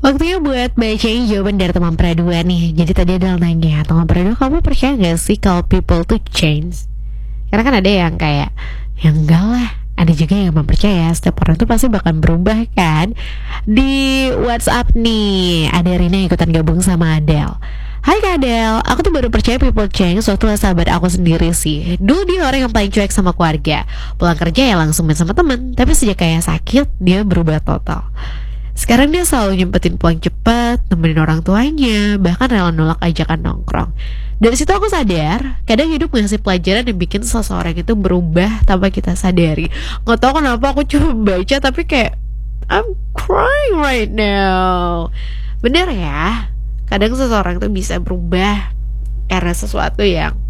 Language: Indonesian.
Waktunya buat bacain jawaban dari teman peraduan nih. Jadi tadi ada yang nanya, teman peraduan, kamu percaya gak sih kalau people to change? Karena kan ada yang kayak, ya enggak lah. Ada juga yang mempercaya setiap orang tuh pasti bakal berubah kan. Di WhatsApp nih, ada Rina yang ikutan gabung sama Adele. Hai Kak Adele, aku tuh baru percaya people change waktu sahabat aku sendiri sih. Dulu dia orang yang paling cuek sama keluarga, pulang kerja ya langsung main sama temen. Tapi sejak kayak sakit, dia berubah total. Sekarang dia selalu nyempetin pulang cepet, nemenin orang tuanya, bahkan rela nolak ajakan nongkrong. Dari situ aku sadar, kadang hidup ngasih pelajaran yang bikin seseorang itu berubah tanpa kita sadari. Gak tau kenapa aku cuma baca tapi kayak I'm crying right now. Bener ya, kadang seseorang itu bisa berubah karena sesuatu yang